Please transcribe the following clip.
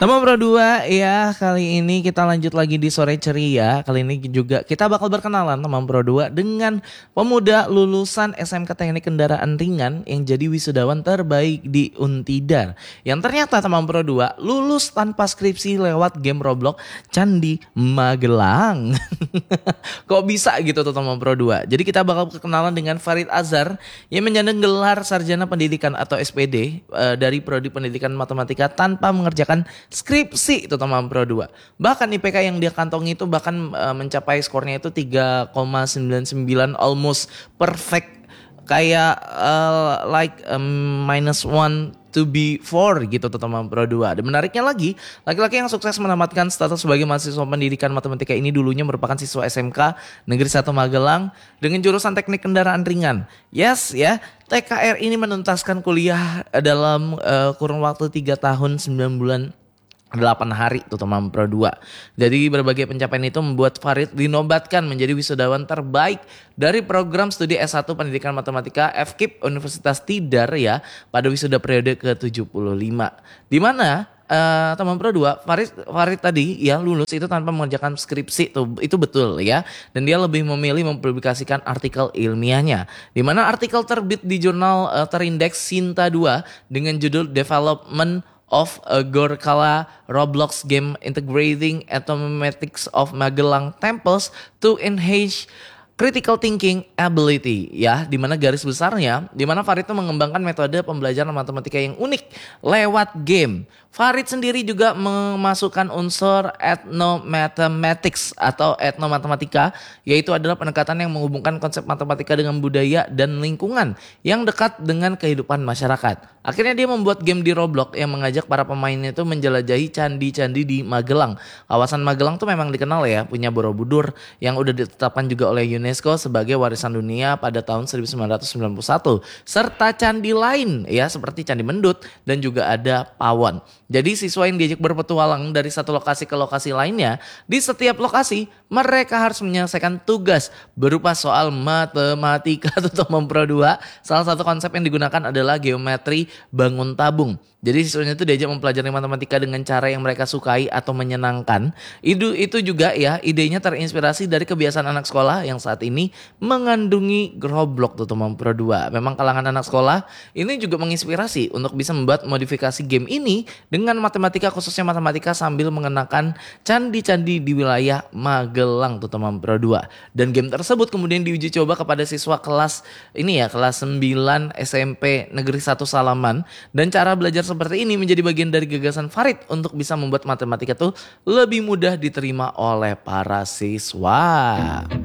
Teman Pro 2 ya, kali ini kita lanjut lagi di sore ceria. Kali ini juga kita bakal berkenalan teman Pro 2 dengan pemuda lulusan SMK Teknik Kendaraan Ringan yang jadi wisudawan terbaik di Untidar. Yang ternyata teman Pro 2 lulus tanpa skripsi lewat game Roblox Candi Magelang. Kok bisa gitu tuh teman Pro 2? Jadi kita bakal berkenalan dengan Farid Azhar yang menyandang gelar Sarjana Pendidikan atau SPD dari Prodi Pendidikan Matematika tanpa mengerjakan skripsi itu teman Pro 2. Bahkan IPK yang dia kantongi itu bahkan mencapai skornya itu 3,99, almost perfect, kayak minus one to be 4 gitu teman Pro 2. Dan menariknya lagi, laki-laki yang sukses menamatkan status sebagai mahasiswa pendidikan matematika ini dulunya merupakan siswa SMK Negeri 1 Magelang dengan jurusan Teknik Kendaraan Ringan. Yes ya, TKR ini menuntaskan kuliah dalam kurun waktu 3 tahun 9 bulan 8 hari tuh teman Pro 2. Jadi berbagai pencapaian itu membuat Farid dinobatkan menjadi wisudawan terbaik dari program studi S1 Pendidikan Matematika FKIP Universitas Tidar ya pada wisuda periode ke-75. Di mana teman Pro 2 Farid tadi ya lulus itu tanpa mengerjakan skripsi tuh, itu betul ya. Dan dia lebih memilih mempublikasikan artikel ilmiahnya. Di mana artikel terbit di jurnal terindeks Sinta 2 dengan judul Development of a Gorkala Roblox Game Integrating Mathematics of Magelang Temples to Enhance Critical Thinking Ability ya, di mana garis besarnya di mana Farid itu mengembangkan metode pembelajaran matematika yang unik lewat game. Farid sendiri juga memasukkan unsur ethnomathematics atau etnomatematika, yaitu adalah pendekatan yang menghubungkan konsep matematika dengan budaya dan lingkungan yang dekat dengan kehidupan masyarakat. Akhirnya dia membuat game di Roblox yang mengajak para pemainnya itu menjelajahi candi-candi di Magelang. Kawasan Magelang tuh memang dikenal ya punya Borobudur yang udah ditetapkan juga oleh UNESCO sebagai warisan dunia pada tahun 1991, serta candi lain ya seperti Candi Mendut dan juga ada Pawon. Jadi siswa yang diajak berpetualang dari satu lokasi ke lokasi lainnya, di setiap lokasi mereka harus menyelesaikan tugas berupa soal matematika atau teman Pro 2. Salah satu konsep yang digunakan adalah geometri bangun tabung. Jadi siswanya itu diajak mempelajari matematika dengan cara yang mereka sukai atau menyenangkan. Itu juga ya, idenya terinspirasi dari kebiasaan anak sekolah yang saat ini mengandungi Roblox tuh teman Pro 2. Memang kalangan anak sekolah ini juga menginspirasi untuk bisa membuat modifikasi game ini dengan matematika, khususnya matematika sambil mengenakan candi-candi di wilayah Magelang tuh teman Pro 2. Dan game tersebut kemudian diuji coba kepada siswa kelas 9 SMP Negeri 1 Salaman, dan cara belajar seperti ini menjadi bagian dari gagasan Farid untuk bisa membuat matematika tuh lebih mudah diterima oleh para siswa.